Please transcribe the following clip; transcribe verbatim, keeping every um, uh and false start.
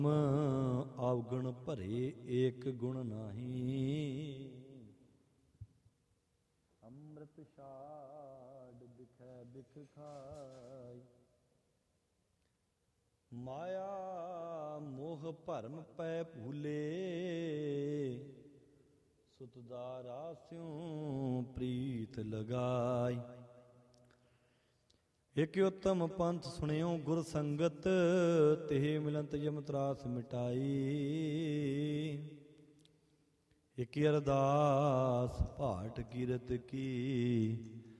ਆਵਗਣ ਭਰੇ ਏਕ ਗੁਣ ਨਾਹੀ। ਅੰਮ੍ਰਿਤ ਛਾੜ ਬਿਖੈ ਬਿਖ ਖਾਈ। ਮਾਇਆ ਮੋਹ ਭਰਮ ਪੈ ਭੂਲੇ। ਸੁਤਦਾ ਰਾਸਿਉ ਪ੍ਰੀਤ ਲਗਾਈ। ਇਕ ਉਤਮ ਪੰਥ ਸੁਣਿਓ ਗੁਰ ਸੰਗਤ। ਤਿਹ ਮਿਲੰਤ ਯਮ ਤਰਾਸ ਮਿਟਾਈ। ਇਕ ਅਰਦਾਸ ਭਾਟ ਕੀਰਤ ਕੀ।